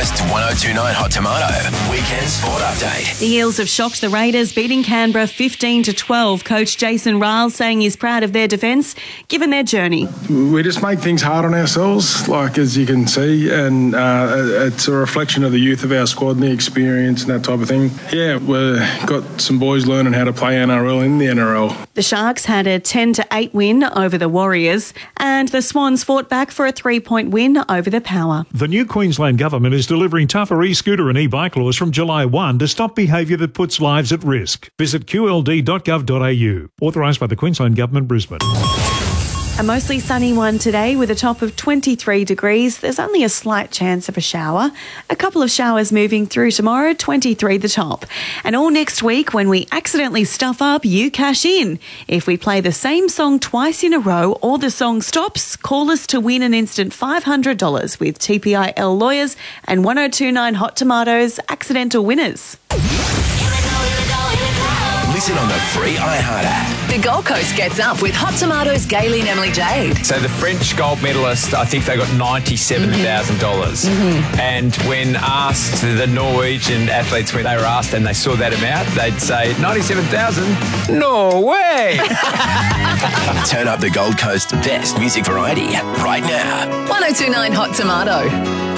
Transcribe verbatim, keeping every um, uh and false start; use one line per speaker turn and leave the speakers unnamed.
Coast one oh two point nine Hot Tomato Weekend Sport Update.
The Eels have shocked the Raiders, beating Canberra fifteen to twelve. Coach Jason Riles saying he's proud of their defence, given their journey.
We just make things hard on ourselves, like as you can see, and uh, it's a reflection of the youth of our squad and the experience and that type of thing. Yeah, we've got some boys learning how to play N R L in the N R L.
The Sharks had a ten to eight win over the Warriors, and the Swans fought back for a three-point win over the Power.
The new Queensland government is delivering tougher e-scooter and e-bike laws from July first to stop behaviour that puts lives at risk. Visit q l d dot gov dot a u. Authorised by the Queensland Government, Brisbane.
A mostly sunny one today with a top of twenty-three degrees. There's only a slight chance of a shower. A couple of showers moving through tomorrow, twenty-three the top. And all next week, when we accidentally stuff up, you cash in. If we play the same song twice in a row or the song stops, call us to win an instant five hundred dollars with T P I L Lawyers and one oh two point nine Hot Tomatoes accidental winners.
Listen on the free iHeart app.
The Gold Coast gets up with Hot Tomatoes, Gaylene and Emily Jade.
So the French gold medalist, I think they got ninety-seven thousand dollars. Mm-hmm. And when asked, the Norwegian athletes, when they were asked and they saw that amount, they'd say, ninety-seven thousand? No way!
Turn up the Gold Coast best music variety right now.
one oh two point nine Hot Tomato.